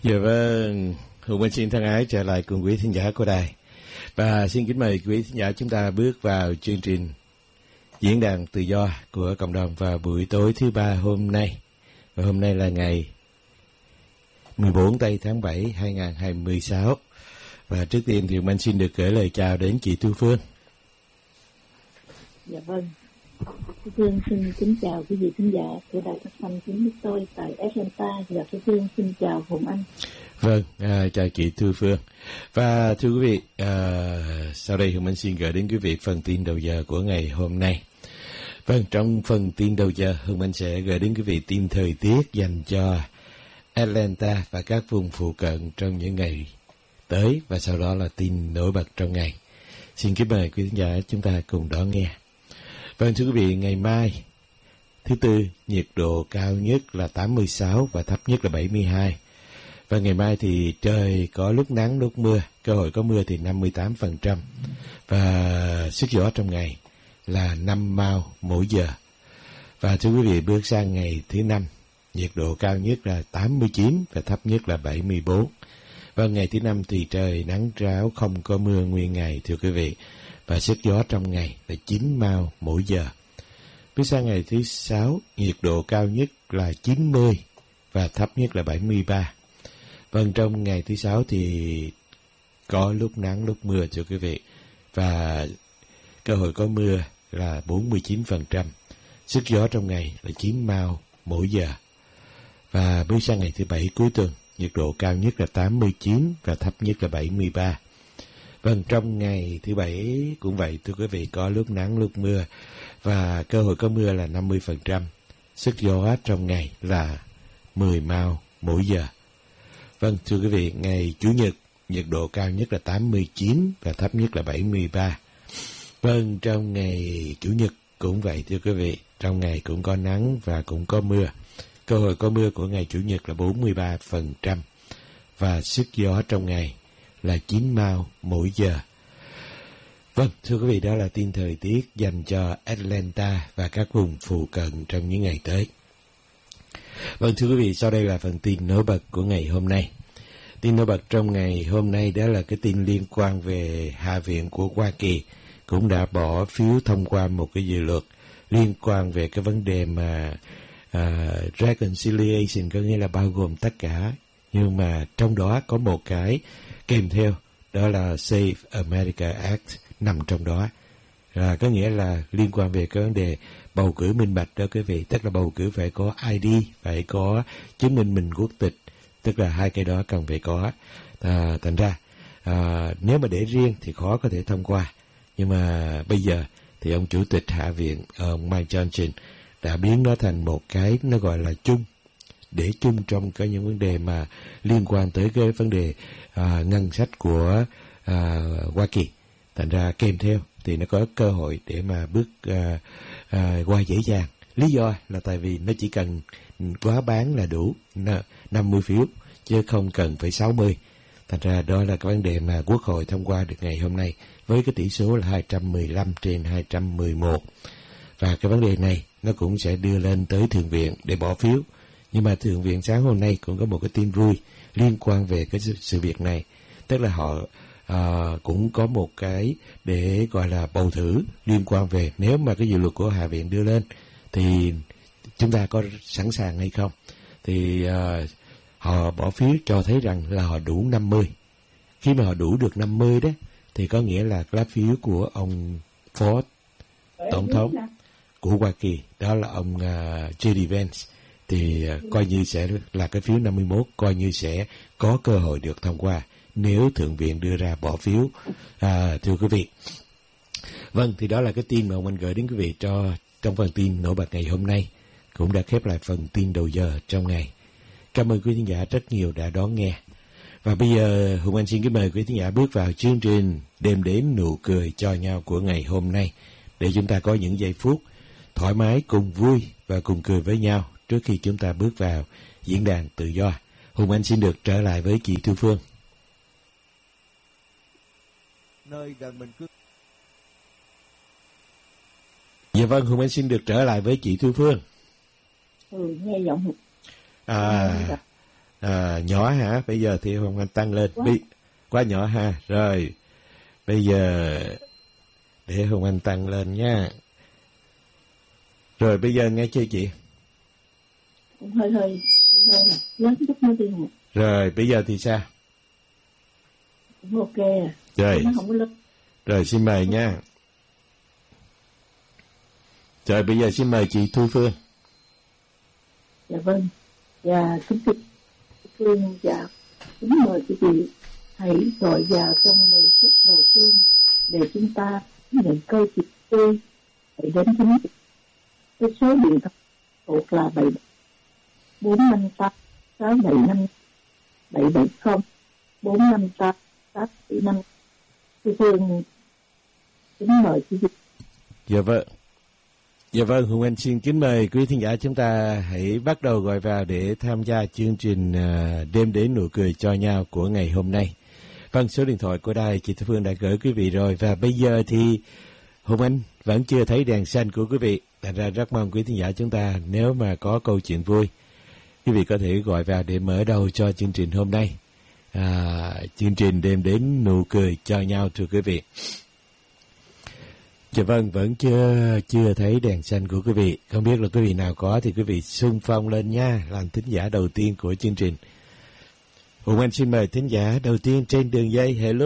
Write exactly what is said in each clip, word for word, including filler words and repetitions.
Dạ vâng, Hùng Anh xin thân ái trở lại cùng quý thính giả của đài. Và xin kính mời quý thính giả chúng ta bước vào chương trình Diễn đàn Tự do của cộng đồng vào buổi tối thứ ba hôm nay. Và hôm nay là ngày mười bốn tây tháng bảy hai nghìn không trăm hai mươi sáu. Và trước tiên thì Hùng Anh xin được gửi lời chào đến chị Thu Phương. Dạ vâng, Thu Phương xin kính chào quý vị khán giả của đài phát thanh chính nước tôi tại Atlanta. Và Thu Phương xin chào Hùng Anh. Vâng, à, chào chị Thu Phương. Và thưa quý vị, à, sau đây Hùng Anh xin gửi đến quý vị phần tin đầu giờ của ngày hôm nay. Vâng, trong phần tin đầu giờ, Hùng Anh sẽ gửi đến quý vị tin thời tiết dành cho Atlanta và các vùng phụ cận trong những ngày tới, và sau đó là tin nổi bật trong ngày. Xin kính mời quý khán giả chúng ta cùng đón nghe. Vâng, thưa quý vị, ngày mai thứ Tư, nhiệt độ cao nhất là tám mươi sáu và thấp nhất là bảy mươi hai. Và ngày mai thì trời có lúc nắng lúc mưa, cơ hội có mưa thì năm mươi tám phần trăm. Và sức gió trong ngày là năm mao mỗi giờ. Và thưa quý vị, bước sang ngày thứ Năm, nhiệt độ cao nhất là tám mươi chín và thấp nhất là bảy mươi bốn. Và ngày thứ Năm thì trời nắng ráo, không có mưa nguyên ngày thưa quý vị. Và sức gió trong ngày là chín mao mỗi giờ. Bước sang ngày thứ Sáu, nhiệt độ cao nhất là chín mươi và thấp nhất là bảy mươi ba. Vâng, trong ngày thứ Sáu thì có lúc nắng lúc mưa thưa quý vị. Và cơ hội có mưa là bốn mươi chín phần trăm. Sức gió trong ngày là chín mao mỗi giờ. Và bước sang ngày thứ Bảy cuối tuần, nhiệt độ cao nhất là tám mươi chín và thấp nhất là bảy mươi ba. Vâng, trong ngày thứ Bảy cũng vậy thưa quý vị, có lúc nắng lúc mưa và cơ hội có mưa là năm mươi phần trăm. Sức gió trong ngày là mười mao mỗi giờ. Vâng, thưa quý vị, ngày Chủ nhật, nhiệt độ cao nhất là tám mươi chín và thấp nhất là bảy mươi ba. Vâng, trong ngày Chủ nhật cũng vậy thưa quý vị, trong ngày cũng có nắng và cũng có mưa. Cơ hội có mưa của ngày Chủ nhật là bốn mươi ba phần trăm. Và sức gió trong ngày là chín mao mỗi giờ. Vâng, thưa quý vị, đó là tin thời tiết dành cho Atlanta và các vùng phụ cận trong những ngày tới. Vâng, thưa quý vị, sau đây là phần tin nổi bật của ngày hôm nay. Tin nổi bật trong ngày hôm nay đó là cái tin liên quan về Hạ viện của Hoa Kỳ cũng đã bỏ phiếu thông qua một cái dự luật liên quan về cái vấn đề mà uh, reconciliation, có nghĩa là bao gồm tất cả, nhưng mà trong đó có một cái kèm theo, đó là Save America Act nằm trong đó. À, có nghĩa là liên quan về cái vấn đề bầu cử minh bạch đó quý vị, tức là bầu cử phải có i đê, phải có chứng minh mình quốc tịch, tức là hai cái đó cần phải có. À, thành ra à, nếu mà để riêng thì khó có thể thông qua, nhưng mà bây giờ thì ông chủ tịch Hạ viện ông Mike Johnson đã biến nó thành một cái nó gọi là chung, để chung trong cái những vấn đề mà liên quan tới cái vấn đề à, ngân sách của à, Hoa Kỳ. Thành ra kèm theo thì nó có cơ hội để mà bước à, à, qua dễ dàng. Lý do là tại vì nó chỉ cần quá bán là đủ năm mươi phiếu, chứ không cần phải sáu mươi. Thành ra đó là cái vấn đề mà Quốc hội thông qua được ngày hôm nay với cái tỷ số là hai trăm mười lăm trên hai trăm mười một. Và cái vấn đề này nó cũng sẽ đưa lên tới Thượng viện để bỏ phiếu. Nhưng mà Thượng viện sáng hôm nay cũng có một cái tin vui liên quan về cái sự, sự việc này. Tức là họ à, cũng có một cái để gọi là bầu thử liên quan về nếu mà cái dự luật của Hạ viện đưa lên thì chúng ta có sẵn sàng hay không. Thì à, họ bỏ phiếu cho thấy rằng là họ đủ năm mươi. Khi mà họ đủ được năm mươi đó thì có nghĩa là lá phiếu của ông Ford, tổng thống của Hoa Kỳ, đó là ông uh, giê đê Vance, thì uh, coi như sẽ là cái phiếu năm mươi mốt, coi như sẽ có cơ hội được thông qua nếu Thượng viện đưa ra bỏ phiếu. À, thưa quý vị, vâng, thì đó là cái tin mà ông anh gửi đến quý vị cho trong phần tin nổi bật ngày hôm nay, cũng đã khép lại phần tin đầu giờ trong ngày. Cảm ơn quý khán giả rất nhiều đã đón nghe. Và bây giờ Hùng Anh xin kính mời quý khán giả bước vào chương trình Đêm đến nụ cười cho nhau của ngày hôm nay, để chúng ta có những giây phút thoải mái cùng vui và cùng cười với nhau trước khi chúng ta bước vào diễn đàn tự do. Hùng Anh xin được trở lại với chị Thu Phương. Nơi gần mình cứ... Dạ vâng, Hùng Anh xin được trở lại với chị Thu Phương. Ừ, nghe giọng. À, À, nhỏ hả? Bây giờ thì Hồng Anh tăng lên. Quá. Bi... Quá nhỏ ha. Rồi. Bây giờ để Hồng Anh tăng lên nha. Rồi bây giờ nghe chưa chị? Cũng hơi hơi hơi hơi là lớn chút nữa đi. Rồi bây giờ thì sao? Cũng ok à. Rồi. Nó không có lớn. Rồi xin mời nha. Rồi bây giờ xin mời chị Thu Phương. Dạ vâng. Dạ kính thưa Phương, dạ kính mời quý vị hãy gọi vào trong mười phút đầu tiên để chúng ta nhận câu chuyện vui hãy đến chính cái số điện thoại thuộc là bảy bốn năm tám sáu bảy năm bảy bảy không bốn năm tám sáu bảy năm. Thưa Phương kính mời quý vị. Dạ vâng. Dạ vâng, Hùng Anh xin kính mời quý thính giả chúng ta hãy bắt đầu gọi vào để tham gia chương trình Đêm Đến Nụ Cười Cho Nhau của ngày hôm nay. Vâng, số điện thoại của đài chị Thu Phương đã gửi quý vị rồi, và bây giờ thì Hùng Anh vẫn chưa thấy đèn xanh của quý vị. Thành ra rất mong quý thính giả chúng ta nếu mà có câu chuyện vui, quý vị có thể gọi vào để mở đầu cho chương trình hôm nay. À, chương trình Đêm Đến Nụ Cười Cho Nhau thưa quý vị. Dạ vâng, vẫn chưa chưa thấy đèn xanh của quý vị. Không biết là quý vị nào có thì quý vị xung phong lên nha, làm thính giả đầu tiên của chương trình. Hùng Anh xin mời thính giả đầu tiên trên đường dây. Hello.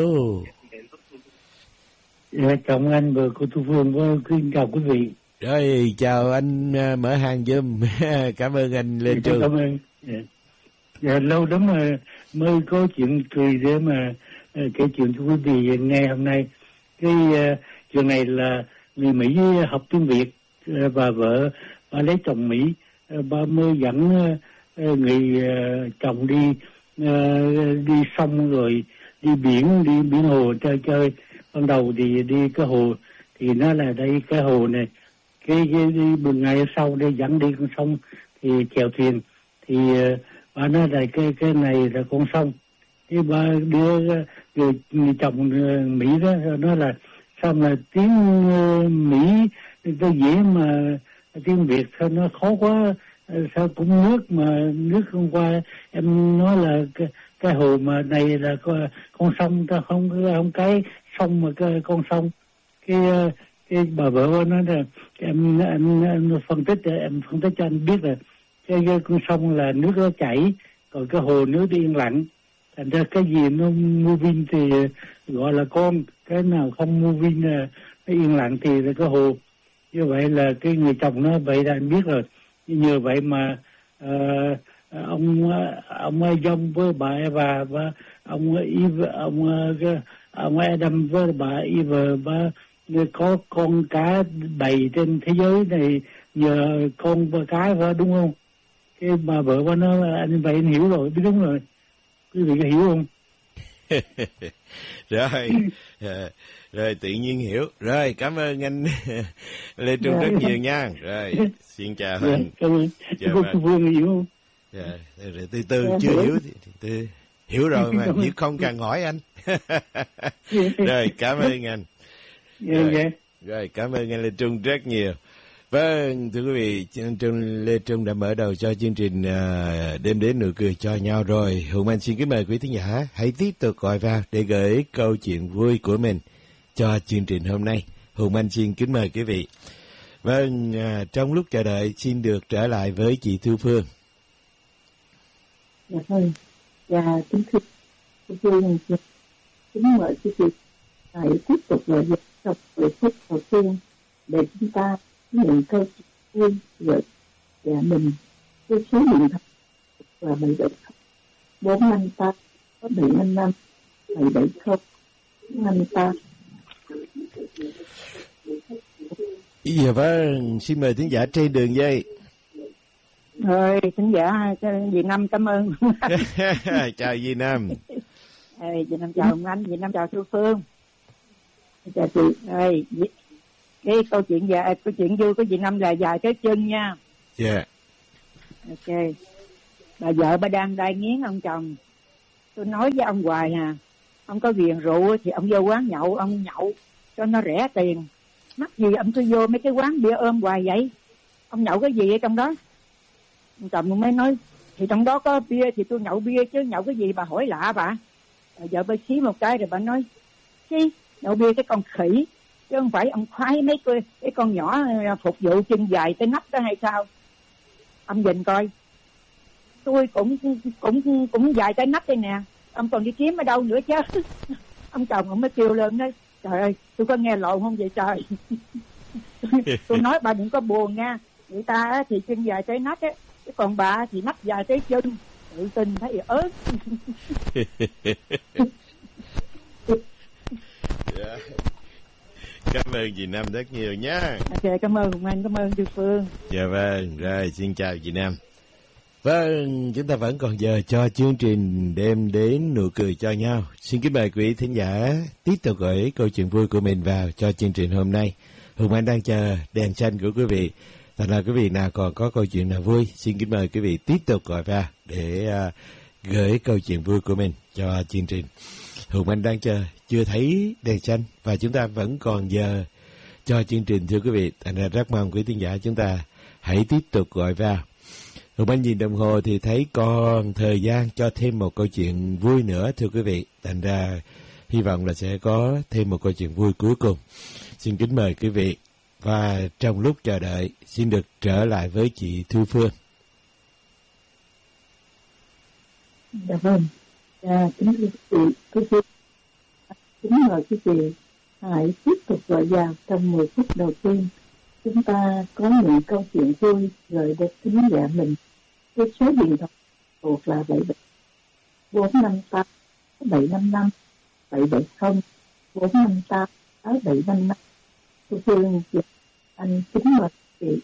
Dạ, chào anh và cô Thu Phương, xin chào quý vị. Rồi, chào anh mở hàng giùm. Cảm ơn anh Lê Trường. Cảm ơn. Dạ. Dạ, lâu lắm mà mới có chuyện cười để mà uh, kể chuyện cho quý vị nghe hôm nay. Cái uh, chuyện này là người Mỹ học tiếng Việt uh, và vợ bà lấy chồng Mỹ, uh, bà mới dẫn uh, người uh, chồng đi uh, đi sông rồi đi biển, đi biển hồ chơi chơi. Ban đầu thì đi cái hồ thì nó là đây cái hồ này, cái, cái đi một ngày sau đi dẫn đi con sông thì chèo thuyền thì uh, bà nói là cái cái này là con sông. Thì bà đưa người, người chồng uh, Mỹ đó nói là sao mà tiếng uh, Mỹ tôi dễ mà tiếng Việt sao nó khó quá, sao cũng nước mà nước hôm qua em nói là cái, cái hồ mà này là con, con sông, ta không không cái sông mà cái con sông. Cái cái bà vợ nói là em, em, em phân tích em phân tích cho anh biết là cái, cái con sông là nước nó chảy, còn cái hồ nước đi yên lặng. Thành ra cái gì nó moving thì gọi là con, cái nào không moving nó yên lặng thì là cái hồ. Như vậy là cái người chồng nó vậy là anh biết rồi. Nhờ vậy mà uh, ông ông Dông với bà Eva và ông Eve, ông ông Adam với bà Eva bà có con cá đầy trên thế giới này nhờ con và cái phải đúng không? Cái bà vợ bà nói anh vậy anh hiểu rồi, biết đúng rồi. Quý vị có hiểu không? Rồi, rồi tự nhiên hiểu. Rồi, cảm ơn anh Lê Trung rất nhiều nha. Rồi, xin chào dạ, anh. Cảm ơn. Cô Thu Phương hiểu không? Dạ, rồi từ từ dạ, chưa hiểu thì từ hiểu rồi mà, nhưng không cần hỏi anh. Rồi, cảm ơn anh. Rồi, dạ. Rồi, cảm ơn anh Lê Trung rất nhiều. Vâng, thưa quý vị, chương trình Lê Trung đã mở đầu cho chương trình uh, Đêm Đến Nụ Cười Cho Nhau rồi. Hùng Anh xin kính mời quý thính giả hãy tiếp tục gọi vào để gửi câu chuyện vui của mình cho chương trình hôm nay. Hùng Anh xin kính mời quý vị. Vâng, uh, trong lúc chờ đợi xin được trở lại với chị Thu Phương. Dạ vâng, dạ kính thưa Thu Phương, kính mời quý vị hãy tiếp tục gọi vào trong mười phút đầu tiên để chúng ta nhận câu chuyện vui gửi dạ mình. Cái số điện thoại là bảy bảy không bốn năm tám có bảy năm năm bảy bảy không năm tám. Dạ vâng, xin mời thính giả trên đường dây. Rồi, thính giả Việt Nam cảm ơn. Chào Việt Nam. Ê, Việt Nam chào ông anh, Việt Nam chào Thu Phương. Chào chị. Rồi, cái câu chuyện dài, câu chuyện vui của Việt Nam là dài tới chân nha. Dạ. Yeah. Ok. Bà vợ bà đang đai nghiến ông chồng. Tôi nói với ông hoài à, ông có ghiền rượu thì ông vô quán nhậu, ông nhậu cho nó rẻ tiền. Mắc gì ông cứ vô mấy cái quán bia ôm hoài vậy? Ông nhậu cái gì ở trong đó? Ông chồng mới nói, Thì trong đó có bia thì tôi nhậu bia chứ nhậu cái gì bà hỏi lạ bà. Rồi vợ bà xí một cái rồi bà nói xí nhậu bia cái con khỉ chứ không phải ông khoái mấy cái, cái con nhỏ phục vụ chân dài tới nắp đó hay sao. Ông nhìn coi tôi cũng cũng cũng dài tới nắp đây nè, ông còn đi kiếm ở đâu nữa chứ. Ông chồng ông mới kêu lên nói trời ơi tôi có nghe lộn không vậy trời. Tôi nói bà đừng có buồn nha, người ta thì chân dài tới nắp á, còn bà thì nắp dài tới chân, tự tin thấy ớn. Dạ. Cảm ơn chị Năm rất nhiều nhé. Ok, cảm ơn Hùng Anh, cảm ơn Tư Phương. Dạ vâng, rồi xin chào chị Năm. Vâng, chúng ta vẫn còn giờ cho chương trình đem đến nụ cười cho nhau. Xin kính mời quý thính giả tiếp tục gửi câu chuyện vui của mình vào cho chương trình hôm nay. Hùng Anh đang chờ đèn xanh của quý vị. Thành ra quý vị nào còn có câu chuyện nào vui, xin kính mời quý vị tiếp tục gọi vào để uh, gửi câu chuyện vui của mình cho chương trình. Hùng Anh đang chờ, chưa thấy đèn xanh và chúng ta vẫn còn giờ cho chương trình thưa quý vị. Thành ra rất mong quý thính giả chúng ta hãy tiếp tục gọi vào. Hùng Anh nhìn đồng hồ thì thấy còn thời gian cho thêm một câu chuyện vui nữa thưa quý vị. Thành ra hy vọng là sẽ có thêm một câu chuyện vui cuối cùng. Xin kính mời quý vị. Và trong lúc chờ đợi, xin được trở lại với chị Thu Phương. Dạ vâng. Dạ, kính thưa quý vị, quý vị, kính mời quý vị hãy tiếp tục gọi vào trong mười phút đầu tiên. Chúng ta có những câu chuyện vui gửi đến thính giả mình. Cái số điện thoại thuộc là bảy bảy bốn năm tám bảy năm năm bảy bảy không bốn năm tám sáu bảy năm năm. Thu Phương, anh kính mời chị.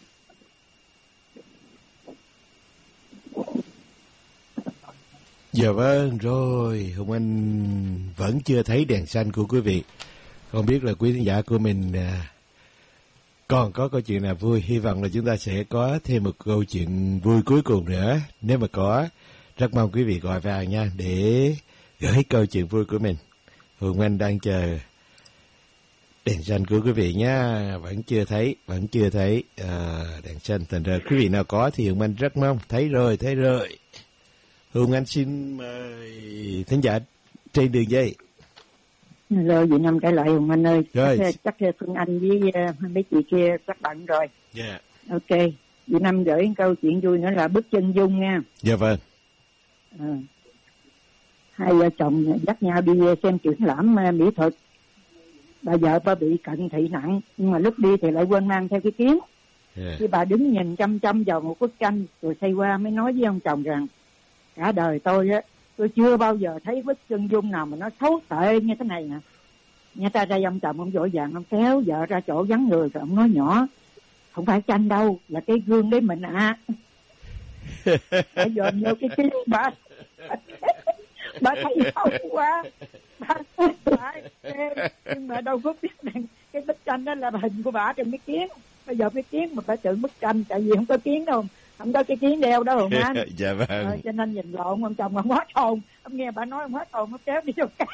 Dạ vâng, rồi, Hùng Anh vẫn chưa thấy đèn xanh của quý vị. Không biết là quý khán giả của mình à, còn có câu chuyện nào vui. Hy vọng là chúng ta sẽ có thêm một câu chuyện vui cuối cùng nữa. Nếu mà có, rất mong quý vị gọi vào nha, để gửi câu chuyện vui của mình. Hùng Anh đang chờ đèn xanh của quý vị nha. Vẫn chưa thấy, vẫn chưa thấy à, đèn xanh. Thành ra quý vị nào có thì Hùng Anh rất mong. Thấy rồi, thấy rồi. Hùng Anh xin mời thính giả trên đường dây. Rồi chị Năm trở lại Hùng Anh ơi. Rồi. Chắc, chắc Phương Anh với uh, mấy chị kia chắc bận rồi. Dạ. Yeah. Ok. Chị Năm gửi câu chuyện vui nữa là Bức Chân Dung nha. Dạ yeah, vâng. À. Hai vợ chồng dắt nhau đi xem triển lãm uh, mỹ thuật. Bà vợ bà bị cận thị nặng, nhưng mà lúc đi thì lại quên mang theo cái kiến. Yeah. Khi bà đứng nhìn chăm chăm vào một bức tranh, rồi xoay qua mới nói với ông chồng rằng cả đời tôi á, tôi chưa bao giờ thấy bức chân dung nào mà nó xấu tệ như thế này nè. Nghe ta đây ông chồng ông vội vàng ông kéo vợ ra chỗ vắng người rồi ông nói nhỏ, không phải tranh đâu, là cái gương đấy mình à. Bà dòm vô cái kiến bà bà thấy xấu quá, bà phải nhưng mà đâu có biết rằng cái bức tranh đó là hình của bà trong cái kiến. Bây giờ cái kiến mà bà tưởng bức tranh, tại vì không có kiến đâu, không có cái kiến đeo đó Hùng Anh. Dạ vâng. Ờ, cho nên nhìn lộn, ông chồng ông hết hồn, ông nghe bà nói ông hết hồn, ông kéo đi cho cái.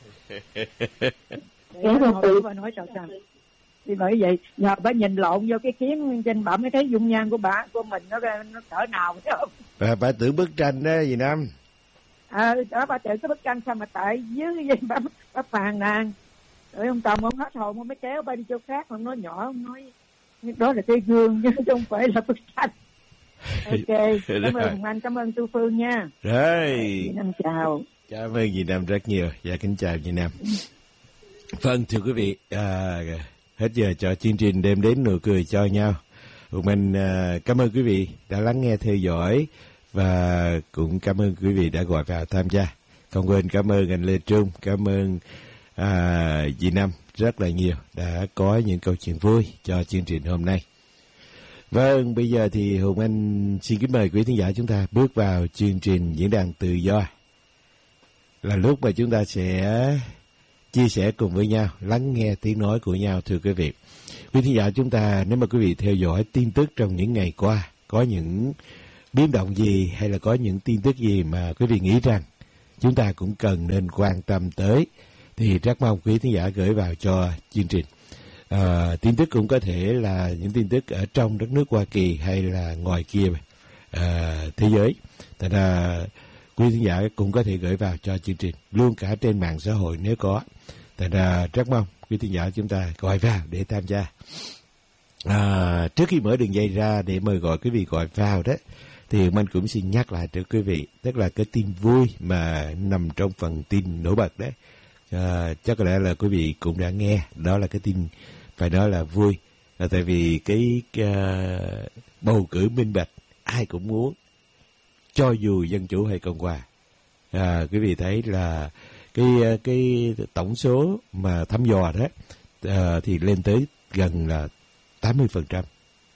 Kéo rồi tự bà nói sao sao. Thì bởi vậy nhờ bà nhìn lộn vô cái kiến trên bà mới thấy dung nhan của bà của mình nó nó cỡ nào phải không? Bà, bà tưởng bức tranh đó gì Năm? À, đó bà tưởng cái bức tranh sao mà tại dưới vậy bà, bà phàn nàn. Rồi ông chồng ông hết hồn ông mới kéo bà đi chỗ khác, ông nói nhỏ, ông nói đó là cái gương chứ không phải là bức tranh. Ok, cảm ơn anh, cảm ơn Tư Phương nha. Rồi. Chị Năm chào. Cảm ơn chị Năm rất nhiều. Dạ kính chào chị Năm. Vâng thưa quý vị, à, hết giờ cho chương trình đem đến nụ cười cho nhau. Mình à, cảm ơn quý vị đã lắng nghe theo dõi và cũng cảm ơn quý vị đã gọi vào tham gia. Không quên cảm ơn anh Lê Trung, cảm ơn à, chị Năm rất là nhiều đã có những câu chuyện vui cho chương trình hôm nay. Vâng, bây giờ thì Hùng Anh xin kính mời quý thính giả chúng ta bước vào chương trình Diễn đàn Tự Do. Là lúc mà chúng ta sẽ chia sẻ cùng với nhau, lắng nghe tiếng nói của nhau thưa quý vị. Quý thính giả chúng ta, nếu mà quý vị theo dõi tin tức trong những ngày qua, có những biến động gì hay là có những tin tức gì mà quý vị nghĩ rằng chúng ta cũng cần nên quan tâm tới, thì rất mong quý thính giả gửi vào cho chương trình. À, tin tức cũng có thể là những tin tức ở trong đất nước Hoa Kỳ hay là ngoài kia, à, thế giới. Thành ra quý khán giả cũng có thể gửi vào cho chương trình luôn cả trên mạng xã hội nếu có. Thành ra rất mong quý khán giả chúng ta gọi vào để tham gia. À, trước khi mở đường dây ra để mời gọi quý vị gọi vào đó, thì mình cũng xin nhắc lại cho quý vị, tức là cái tin vui mà nằm trong phần tin nổi bật đấy. À, chắc có lẽ là quý vị cũng đã nghe, đó là cái tin phải nói là vui. À, tại vì cái, cái uh, bầu cử minh bạch ai cũng muốn, cho dù Dân Chủ hay Cộng Hòa. À, quý vị thấy là cái cái tổng số mà thăm dò đó à, thì lên tới gần là tám mươi phần trăm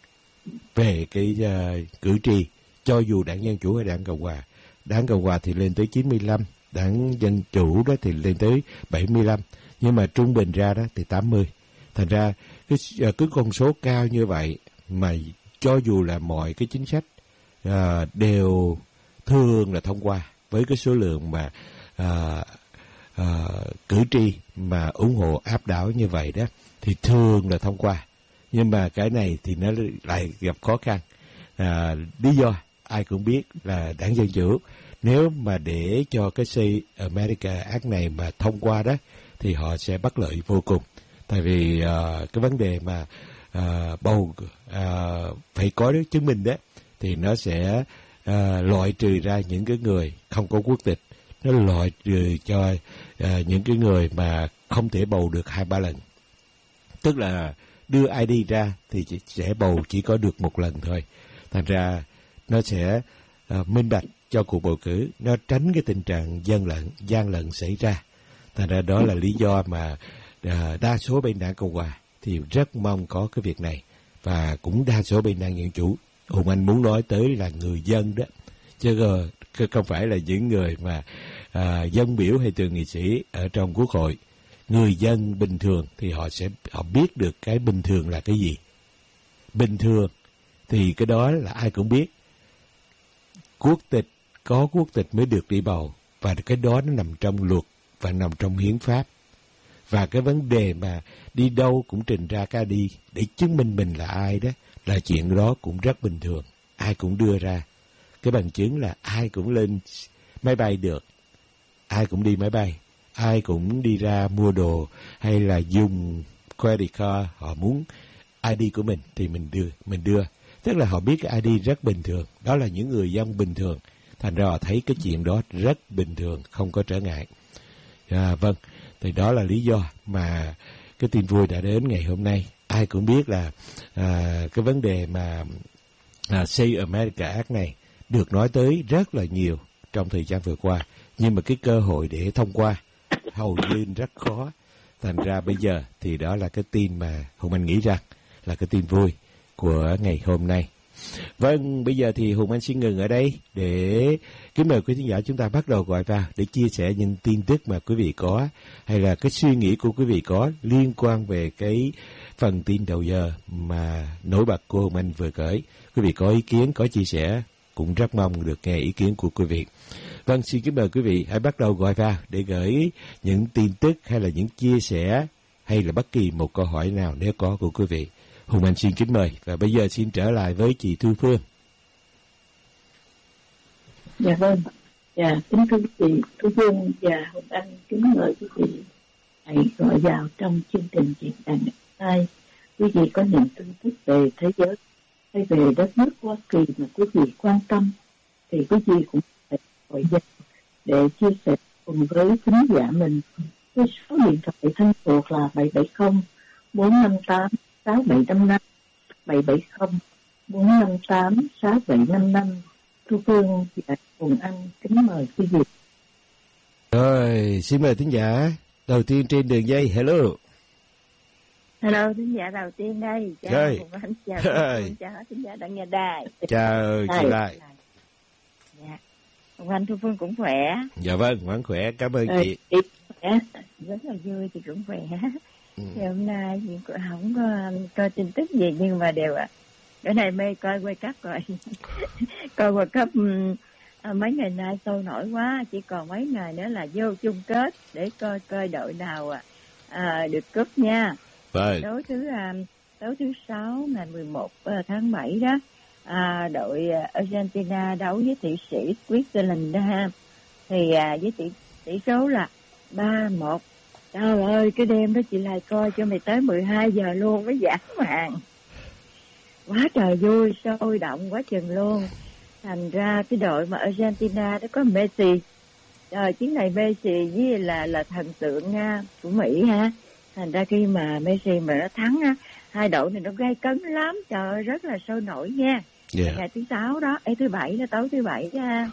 về cái uh, cử tri, cho dù đảng Dân Chủ hay đảng Cộng Hòa. Đảng Cộng Hòa thì lên tới chín mươi lăm, đảng Dân Chủ đó thì lên tới bảy mươi lăm, nhưng mà trung bình ra đó thì tám mươi. Thành ra cái, cái con số cao như vậy mà cho dù là mọi cái chính sách à, đều thường là thông qua với cái số lượng mà à, à, cử tri mà ủng hộ áp đảo như vậy đó thì thường là thông qua. Nhưng mà cái này thì nó lại gặp khó khăn. À, lý do ai cũng biết là đảng Dân Chủ nếu mà để cho cái Say America Act này mà thông qua đó thì họ sẽ bất lợi vô cùng. Tại vì uh, cái vấn đề mà uh, bầu uh, phải có được chứng minh đó thì nó sẽ uh, loại trừ ra những cái người không có quốc tịch, nó loại trừ cho uh, những cái người mà không thể bầu được hai ba lần. Tức là đưa i đê ra thì chỉ, sẽ bầu chỉ có được một lần thôi. Thành ra nó sẽ uh, minh bạch cho cuộc bầu cử, nó tránh cái tình trạng gian lận, gian lận xảy ra. Thành ra đó là lý do mà À, đa số bên đảng Cộng Hòa thì rất mong có cái việc này, và cũng đa số bên đảng Dân Chủ. Hùng Anh muốn nói tới là người dân đó, chứ không phải là những người mà à, dân biểu hay thượng nghị sĩ ở trong Quốc hội. Người dân bình thường thì họ sẽ họ biết được cái bình thường là cái gì. Bình thường thì cái đó là ai cũng biết. Quốc tịch, có quốc tịch mới được đi bầu, và cái đó nó nằm trong luật và nằm trong hiến pháp. Và cái vấn đề mà đi đâu cũng trình ra cái đi để chứng minh mình là ai đó, là chuyện đó cũng rất bình thường. Ai cũng đưa ra cái bằng chứng là ai cũng lên máy bay được, ai cũng đi máy bay, ai cũng đi ra mua đồ hay là dùng credit card, họ muốn i đê của mình thì mình đưa, mình đưa. Tức là họ biết cái i đê rất bình thường, đó là những người dân bình thường. Thành ra họ thấy cái chuyện đó rất bình thường, không có trở ngại. À, vâng. Thì đó là lý do mà cái tin vui đã đến ngày hôm nay. Ai cũng biết là à, cái vấn đề mà à, Say America Act này được nói tới rất là nhiều trong thời gian vừa qua. Nhưng mà cái cơ hội để thông qua hầu như rất khó. Thành ra bây giờ thì đó là cái tin mà Hùng Anh nghĩ rằng là cái tin vui của ngày hôm nay. Vâng, bây giờ thì Hùng Anh xin ngừng ở đây để kính mời quý khán giả chúng ta bắt đầu gọi vào để chia sẻ những tin tức mà quý vị có, hay là cái suy nghĩ của quý vị có liên quan về cái phần tin đầu giờ mà nổi bật của Hùng Anh vừa gửi. Quý vị có ý kiến, có chia sẻ, cũng rất mong được nghe ý kiến của quý vị. Vâng, xin kính mời quý vị hãy bắt đầu gọi vào để gửi những tin tức hay là những chia sẻ hay là bất kỳ một câu hỏi nào nếu có của quý vị. Hùng Anh xin kính mời, và bây giờ xin trở lại với chị Thu Phương. Dạ vâng, dạ kính thưa chị Thu Phương và Hùng Anh, kính mời quý vị hãy gọi vào trong chương trình diễn đàn ngày nay. Quý vị có những tin tức về thế giới hay về đất nước Hoa Kỳ mà quý vị quan tâm thì quý vị cũng phải gọi vào để chia sẻ cùng với khán giả mình. Cái số điện thoại thân thuộc là bảy bảy không bốn năm tám sáu bảy năm năm, bảy bảy không bốn năm tám sáu bảy năm năm. Thu Phương và Hùng Anh kính mời quý vị. Rồi, xin mời thính giả đầu tiên trên đường dây. Hello. Hello, thính giả đầu tiên đây. Chào Rồi. Hùng Anh, chào Hùng, chào thính giả đang nghe đài. Chào chị Lại. Dạ. Hùng Anh, Thu Phương cũng khỏe. Dạ vâng, vẫn khỏe, cảm ơn Rồi, chị. chị khỏe. Rất là vui, thì cũng khỏe. Ừ. Thì hôm nay thì cũng không có coi tin tức gì, nhưng mà đều ạ. Bữa nay mê coi World Cup rồi. Coi World Cup à, mấy ngày nay sôi nổi quá, chỉ còn mấy ngày nữa là vô chung kết để coi coi đội nào à, à, được cúp nha. Vâng. Đấu thứ à, đấu thứ sáu ngày mười một tháng bảy đó à, đội Argentina đấu với Thụy Sĩ Switzerland đó ha, thì à, với tỷ tỷ số là ba một. Trời ơi, cái đêm đó chị lại coi cho mày tới mười hai giờ luôn mới giãn màn. Quá trời vui, sôi động quá chừng luôn. Thành ra cái đội mà Argentina nó có Messi. Trời, chuyến này Messi với là là thần tượng Nga của Mỹ ha. Thành ra khi mà Messi mà nó thắng á, hai đội này nó gay cấn lắm. Trời ơi, rất là sôi nổi nha. Yeah. Ngày thứ sáu đó, ấy thứ bảy đó, tối thứ bảy đó ha.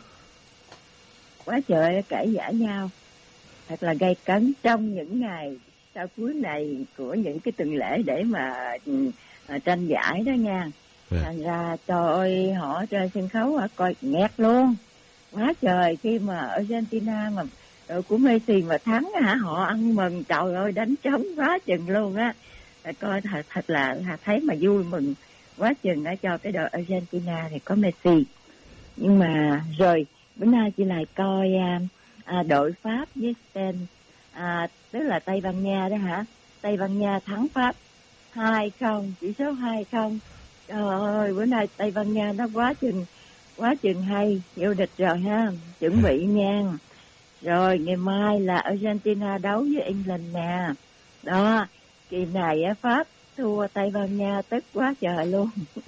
Quá trời cãi vã nhau. Thật là gay cấn trong những ngày sau cuối này của những cái tuần lễ để mà uh, tranh giải đó nha. Yeah. Thành ra trời ơi, họ trên sân khấu họ coi nghẹt luôn. Quá trời, khi mà Argentina mà đội của Messi mà thắng hả, họ ăn mừng, trời ơi, đánh trống quá chừng luôn á. Coi thật, thật là thấy mà vui mừng quá chừng đã cho cái đội Argentina thì có Messi. Nhưng mà rồi bữa nay chị lại coi à, à, đội Pháp với Spain, à, tức là Tây Ban Nha đó hả. Tây Ban Nha thắng Pháp hai không, chỉ số hai không. Trời ơi, bữa nay Tây Ban Nha nó quá chừng quá chừng hay, vô địch rồi ha, chuẩn bị nha. Rồi ngày mai là Argentina đấu với England nè. Đó, kỳ này á, Pháp thua Tây Ban Nha tức quá trời luôn.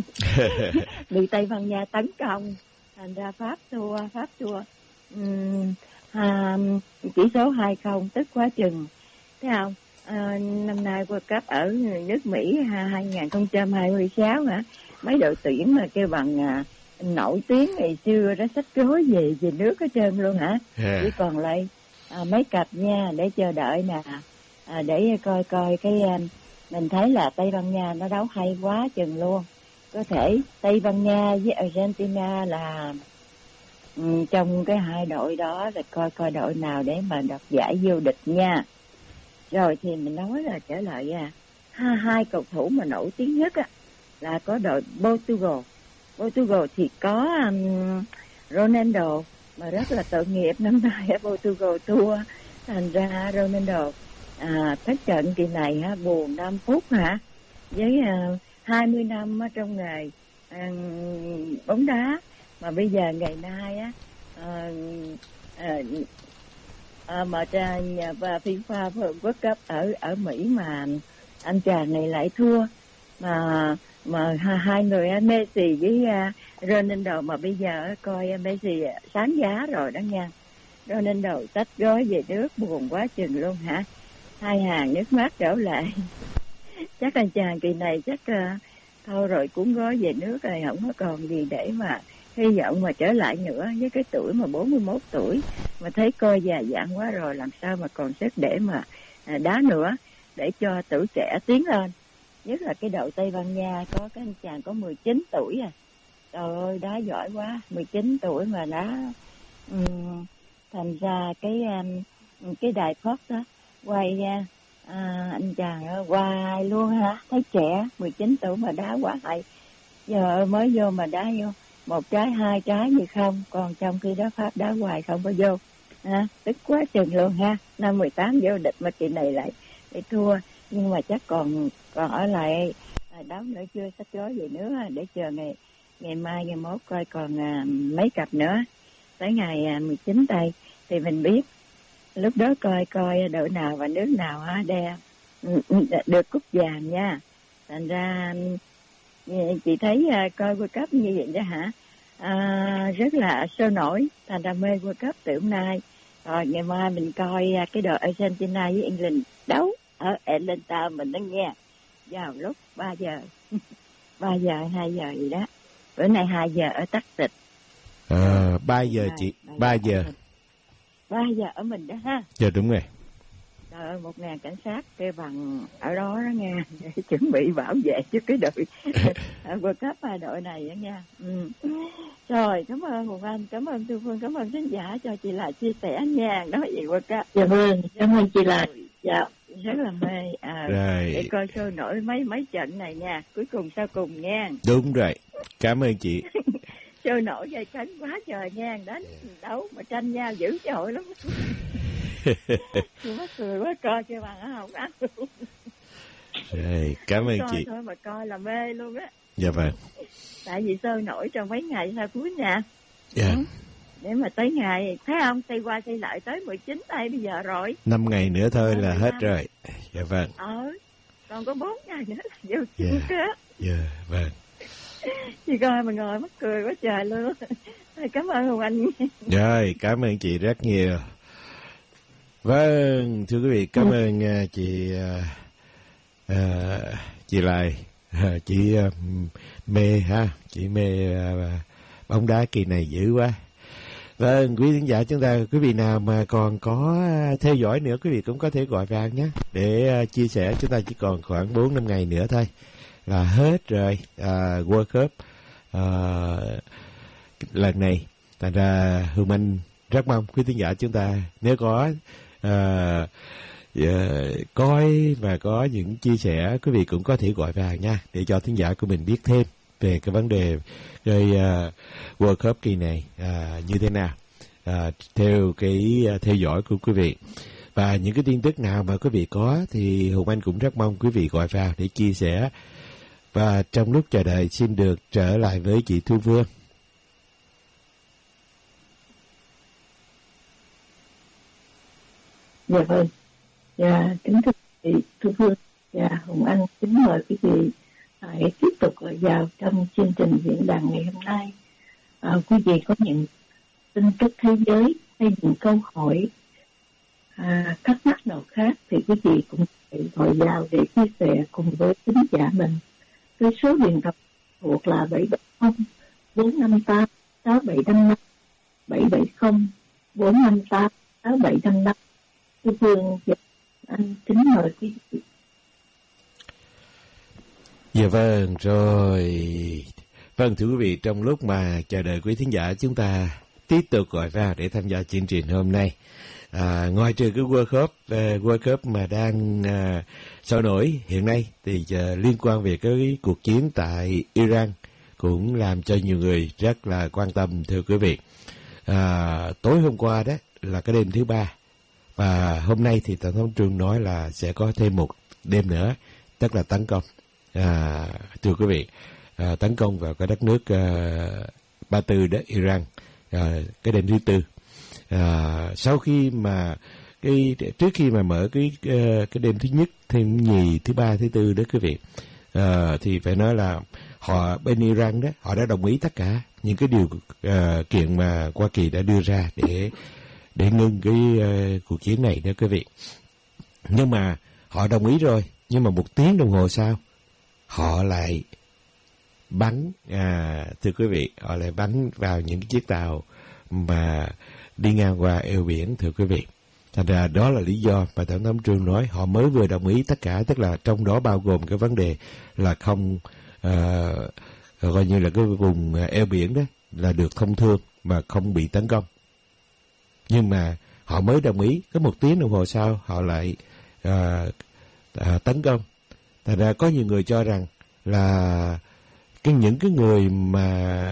Bị Tây Ban Nha tấn công, thành ra Pháp thua, Pháp thua uhm, à, chỉ số hai không, tức quá chừng. Thấy không? À, năm nay World Cup ở nước Mỹ hai không hai sáu hả? Mấy đội tuyển mà kêu bằng à, nổi tiếng ngày xưa đó xách rối về về nước hết trơn luôn hả? Yeah. Chỉ còn lại à, mấy cặp nha, để chờ đợi nè, à, để coi coi cái à, mình thấy là Tây Ban Nha nó đấu hay quá chừng luôn. Có thể Tây Ban Nha với Argentina là um, trong cái hai đội đó là coi coi đội nào để mà đoạt giải vô địch nha. Rồi thì mình nói là trở lại à, hai, hai cầu thủ mà nổi tiếng nhất á là có đội Portugal. Portugal thì có um, Ronaldo, mà rất là tội nghiệp năm nay ở Portugal thua, thành ra Ronaldo à, thất trận kỳ này ha, buồn năm phút hả, với à, hai mươi năm ở trong nghề à, bóng đá, mà bây giờ ngày nay á à, à, à, mà nhà và FIFA World Cup ở ở Mỹ mà anh chàng này lại thua, mà mà hai người Messi với uh, Ronaldo, mà bây giờ coi Messi sáng giá rồi đó nha. Ronaldo tách gói về nước buồn quá chừng luôn hả, hai hàng nước mắt trở lại. Chắc anh chàng kỳ này chắc uh, thôi rồi cuốn gói về nước rồi, không có còn gì để mà hy vọng mà trở lại nữa. Với cái tuổi mà bốn mươi mốt tuổi mà thấy coi già dặn quá rồi, làm sao mà còn sức để mà uh, đá nữa, để cho tuổi trẻ tiến lên. Nhất là cái đội Tây Ban Nha có cái anh chàng có mười chín tuổi à. Trời ơi, đá giỏi quá, mười chín tuổi mà đá. Um, thành ra cái um, cái đài Fox đó quay ra à, anh chàng đó, hoài luôn hả, thấy trẻ, mười chín tuổi mà đá quá hay. Giờ mới vô mà đá vô một trái hai trái như không, còn trong khi đó Pháp đá hoài không có vô. À, tức quá chừng luôn ha, năm mười tám vô địch mà kỳ này lại để thua. Nhưng mà chắc còn còn ở lại à, đấu nữa, chưa sắp gói về nữa, để chờ ngày ngày mai ngày mốt coi còn à, mấy cặp nữa tới ngày à, mười chín tây thì mình biết, lúc đó coi coi đội nào và nước nào á đe được cúp vàng nha. Thành ra chị thấy à, coi World Cup như vậy đó hả, à, rất là sôi nổi, thành ra mê World Cup từ hôm nay. Rồi ngày mai mình coi à, cái đội Argentina với England đấu ở Atlanta mình đó nha, vào lúc ba giờ ba giờ hai giờ gì đó. Bữa nay hai giờ ở Texas. À, ba giờ chị, ba giờ ba giờ ở mình đó ha. Dạ đúng rồi. Trời ơi, một ngàn cảnh sát kêu bằng ở đó đó nha, để chuẩn bị bảo vệ cho cái đội World Cup hai đội này đó nha. Ừ. Rồi, cảm ơn Hùng Anh, cảm ơn Thu Phương, cảm ơn khán giả cho chị lại chia sẻ nha, nói về World Cup. Dạ vâng, cảm ơn chị lại. Dạ. Rất là mê à, để coi sôi nổi mấy mấy trận này nha, cuối cùng sau cùng nha. Đúng rồi, cảm ơn chị. Sôi nổi gây cánh quá trời nha, đánh đấu mà tranh nhau dữ dội lắm. Mắc cười quá, coi cho bằng không ăn luôn. Rồi, cảm ơn coi chị. Thôi mà coi là mê luôn á. Dạ vâng. Tại vì sôi nổi trong mấy ngày sau cuối nhà. Dạ. Ừ. Để mà tới ngày, thấy không, xây qua xây lại tới mười chín tay bây giờ rồi. Năm ngày nữa thôi là hết năm. rồi. Dạ vâng. Ờ, còn có bốn ngày nữa là vô Dạ. chung kết. Dạ vâng. Chị coi mà ngồi mắc cười quá trời luôn. Cảm ơn Hùng Anh. Rồi, cảm ơn chị rất nhiều. Vâng, thưa quý vị, cảm ơn uh, chị uh, uh, chị Lại, uh, chị uh, mê ha, chị mê uh, bóng đá kỳ này dữ quá. Vâng, quý khán giả chúng ta, quý vị nào mà còn có theo dõi nữa, quý vị cũng có thể gọi vào nhé, để uh, chia sẻ. Chúng ta chỉ còn khoảng bốn năm ngày nữa thôi là hết rồi uh, World Cup uh, lần này. Thành ra Hương Anh rất mong quý khán giả chúng ta nếu có uh, uh, coi và có những chia sẻ, quý vị cũng có thể gọi vào nha, để cho khán giả của mình biết thêm về cái vấn đề cái uh, World Cup kỳ này uh, như thế nào, uh, theo cái uh, theo dõi của quý vị. Và những cái tin tức nào mà quý vị có thì Hùng Anh cũng rất mong quý vị gọi vào để chia sẻ. Và trong lúc chờ đợi xin được trở lại với chị Thu Phương. Dạ vâng. Dạ, kính thưa chị Thu Phương và dạ, Hùng Anh, kính mời quý vị hãy tiếp tục gọi vào trong chương trình diễn đàn ngày hôm nay. À, quý vị có những tin tức thế giới hay những câu hỏi à, thắc mắc nào khác thì quý vị cũng hãy gọi vào để chia sẻ cùng với khán giả mình. Cái số điện thoại thuộc là bảy bảy không bốn năm tám sáu bảy năm năm, bảy bảy không bốn năm tám sáu bảy năm năm. Thưa Phương, anh kính mời quý vị. Dạ vâng, rồi. Vâng, thưa quý vị, trong lúc mà chờ đợi quý thính giả, chúng ta tiếp tục gọi ra để tham gia chương trình hôm nay. À, ngoài trừ cái World Cup, uh, World Cup mà đang uh, sôi nổi hiện nay, thì uh, liên quan về cái cuộc chiến tại Iran cũng làm cho nhiều người rất là quan tâm, thưa quý vị. À, tối hôm qua đó là cái đêm thứ ba, và hôm nay thì Tổng thống Trump nói là sẽ có thêm một đêm nữa, tức là tấn công. À, thưa quý vị, à, tấn công vào cái đất nước à, Ba Tư đó, Iran, à, cái đêm thứ tư. À, sau khi mà cái trước khi mà mở cái cái đêm thứ nhất, thêm nhì, thứ ba, thứ tư đó quý vị, à, thì phải nói là họ bên Iran đó, họ đã đồng ý tất cả những cái điều à, kiện mà Hoa Kỳ đã đưa ra để để ngưng cái uh, cuộc chiến này đó quý vị. Nhưng mà họ đồng ý rồi, nhưng mà một tiếng đồng hồ sau họ lại bắn, à, thưa quý vị, họ lại bắn vào những cái chiếc tàu mà đi ngang qua eo biển, thưa quý vị. Thành ra đó là lý do mà Tổng thống Trump nói họ mới vừa đồng ý tất cả, tức là trong đó bao gồm cái vấn đề là không uh, coi như là cái vùng eo biển đó là được thông thương mà không bị tấn công. Nhưng mà họ mới đồng ý, có một tiếng đồng hồ sau họ lại à, à, tấn công. Thành ra có nhiều người cho rằng là cái những cái người mà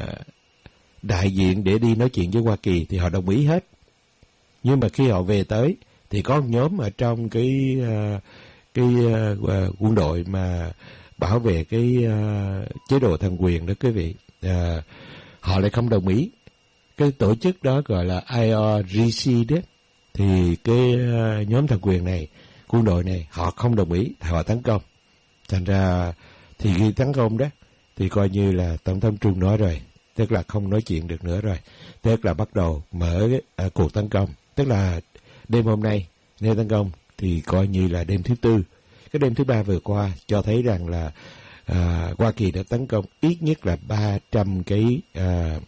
đại diện để đi nói chuyện với Hoa Kỳ thì họ đồng ý hết. Nhưng mà khi họ về tới thì có một nhóm ở trong cái uh, cái uh, quân đội mà bảo vệ cái uh, chế độ thần quyền đó quý vị, uh, họ lại không đồng ý. Cái tổ chức đó gọi là I R G C đó, thì cái uh, nhóm thần quyền này, quân đội này, họ không đồng ý, họ tấn công. Thành ra thì khi tấn công đó thì coi như là Tổng thống Trump nói rồi, tức là không nói chuyện được nữa rồi, tức là bắt đầu mở uh, cuộc tấn công. Tức là đêm hôm nay nếu tấn công thì coi như là đêm thứ tư. Cái đêm thứ ba vừa qua cho thấy rằng là uh, Hoa Kỳ đã tấn công ít nhất là ba trăm cái uh,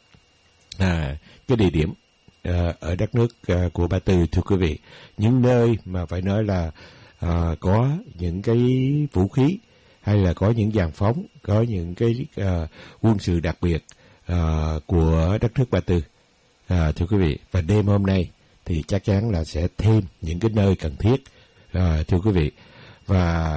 À, cái địa điểm à, ở đất nước à, của Ba Tư, thưa quý vị, những nơi mà phải nói là à, có những cái vũ khí hay là có những dàn phóng, có những cái à, quân sự đặc biệt à, của đất nước Ba Tư, à, thưa quý vị. Và đêm hôm nay thì chắc chắn là sẽ thêm những cái nơi cần thiết, à, thưa quý vị. Và